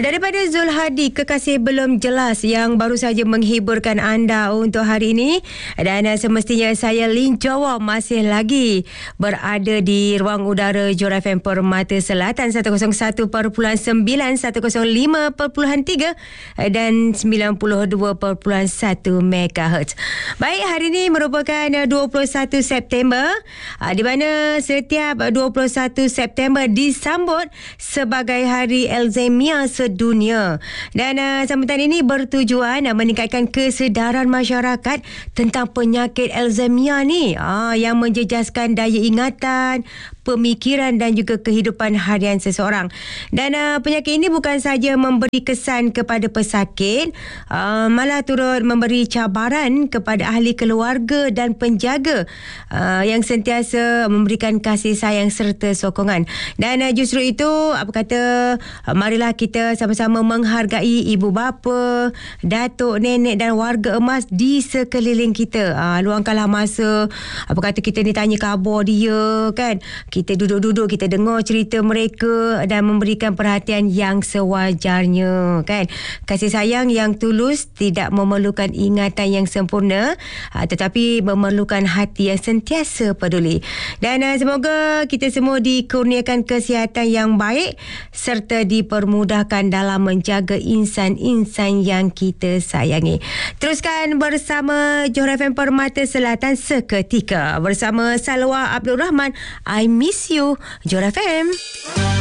Daripada Zul Hadi, Kekasih Belum Jelas, yang baru saja menghiburkan anda untuk hari ini. Dan semestinya saya Lin Jawa masih lagi berada di ruang udara Johor FM Permata Selatan 101.9, 105.3 dan 92.1 MHz. Baik, hari ini merupakan 21 September, di mana setiap 21 September disambut sebagai Hari Alzheimer sedunia. Dan sambutan ini bertujuan meningkatkan kesedaran masyarakat tentang penyakit Alzheimer ni, yang menjejaskan daya ingatan, pemikiran dan juga kehidupan harian seseorang. Dan penyakit ini bukan saja memberi kesan kepada pesakit, malah turut memberi cabaran kepada ahli keluarga dan penjaga yang sentiasa memberikan kasih sayang serta sokongan. Dan justru itu, marilah kita sama-sama menghargai ibu bapa, datuk, nenek dan warga emas di sekeliling kita. Luangkanlah masa, kita ni tanya khabar dia, kan? Kita duduk-duduk, kita dengar cerita mereka dan memberikan perhatian yang sewajarnya, kan? Kasih sayang yang tulus tidak memerlukan ingatan yang sempurna, tetapi memerlukan hati yang sentiasa peduli. Dan semoga kita semua dikurniakan kesihatan yang baik serta dipermudahkan dalam menjaga insan-insan yang kita sayangi. Teruskan bersama Johor FM Permata Selatan seketika bersama Salwa Abdul Rahman, I Miss You, Johor FM.